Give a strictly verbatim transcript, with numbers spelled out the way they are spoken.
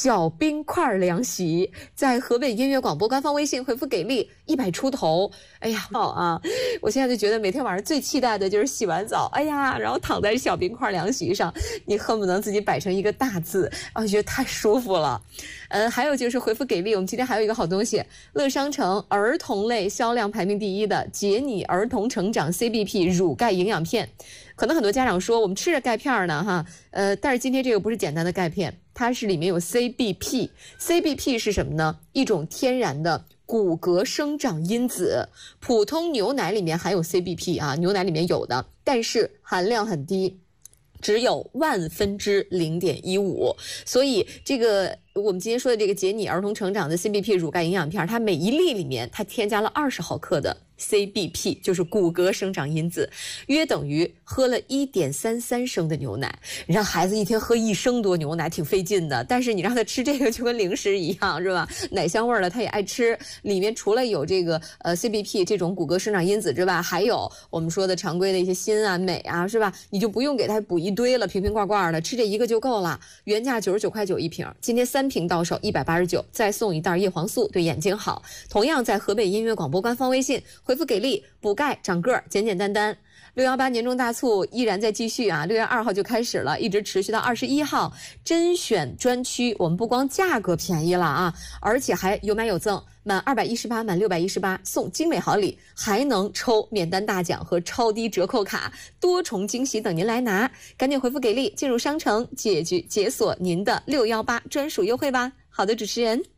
小冰块凉席，在河北音乐广播官方微信回复给力一百出头。哎呀，好啊！我现在就觉得每天晚上最期待的就是洗完澡，哎呀，然后躺在小冰块凉席上，你恨不能自己摆成一个大字，啊，觉得太舒服了。嗯，还有就是回复给力，我们今天还有一个好东西，乐商城儿童类销量排名第一的杰尼儿童成长 C B P 乳钙营养片。可能很多家长说我们吃着钙片呢哈，呃，但是今天这个不是简单的钙片，它是里面有 C B P。C B P 是什么呢？一种天然的骨骼生长因子。普通牛奶里面含有 C B P 啊，牛奶里面有的，但是含量很低。只有万分之零点一五，所以这个我们今天说的这个杰尼儿童成长的 C B P 乳钙营养片，它每一粒里面它添加了二十毫克的 C B P， 就是骨骼生长因子，约等于喝了 一点三三升的牛奶。你让孩子一天喝一升多牛奶挺费劲的，但是你让他吃这个就跟零食一样，是吧？奶香味儿的他也爱吃，里面除了有这个呃 C B P 这种骨骼生长因子之外，还有我们说的常规的一些锌啊、镁啊，是吧？你就不用给他补一堆了，瓶瓶罐罐的，吃这一个就够了。原价九十九块九一瓶，今天三瓶到手一百八十九，再送一袋叶黄素，对眼睛好。同样在河北音乐广播官方微信回复给力，补钙长个儿，简简单单。六一八年终大促依然在继续啊，六月二号就开始了，一直持续到二十一号。甄选专区，我们不光价格便宜了啊，而且还有买有赠，满二百一十八，满六百一十八送精美好礼，还能抽免单大奖和超低折扣卡，多重惊喜等您来拿。赶紧回复给力，进入商城解决解锁您的六一八专属优惠吧。好的，主持人。